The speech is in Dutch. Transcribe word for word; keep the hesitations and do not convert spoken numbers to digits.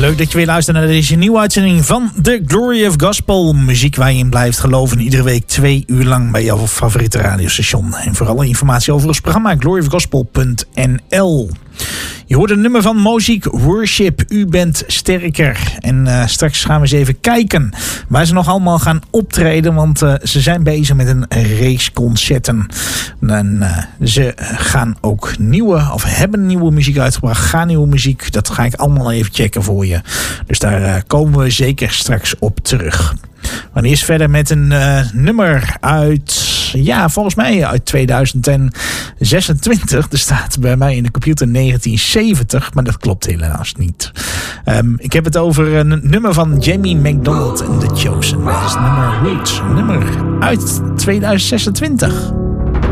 Leuk dat je weer luistert naar deze nieuwe uitzending van The Glory of Gospel. Muziek waar je in blijft geloven. Iedere week twee uur lang bij jouw favoriete radiostation. En voor alle informatie over ons programma glory of gospel punt n l. Je hoort een nummer van Moziek Worship. U bent sterker. En uh, straks gaan we eens even kijken waar ze nog allemaal gaan optreden. Want uh, ze zijn bezig met een race concerten. En uh, ze gaan ook nieuwe, of hebben nieuwe muziek uitgebracht. Gaan nieuwe muziek. Dat ga ik allemaal even checken voor je. Dus daar uh, komen we zeker straks op terug. We gaan eerst verder met een uh, nummer uit, ja, volgens mij uit tweeduizend zesentwintig. Er staat bij mij in de computer negentien zeventig, maar dat klopt helaas niet. Um, ik heb het over een nummer van Jamie McDonald en The Chosen. Dat is nummer Roots, een nummer uit tweeduizend zesentwintig.